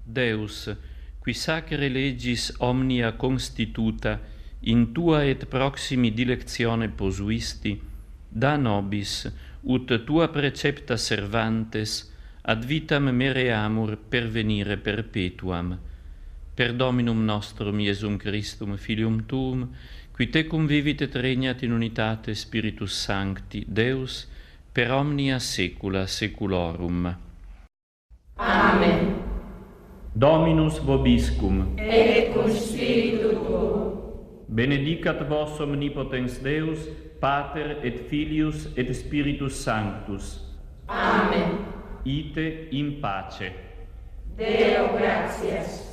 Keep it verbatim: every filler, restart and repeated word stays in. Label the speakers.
Speaker 1: Deus, qui sacre legis omnia constituta in tua et proximi dilectione posuisti, da nobis, ut tua precepta servantes, ad vitam mereamur pervenire perpetuam. Per Dominum nostrum Iesum Christum, Filium Tuum, qui tecum vivit et regnat in unitate Spiritus Sancti, Deus, per omnia saecula saeculorum.
Speaker 2: Amen.
Speaker 1: Dominus vobiscum.
Speaker 2: Et cum spiritu tuo.
Speaker 1: Benedicat vos omnipotens Deus, Pater et Filius et Spiritus Sanctus.
Speaker 2: Amen.
Speaker 1: Ite in pace.
Speaker 2: Deo gratias.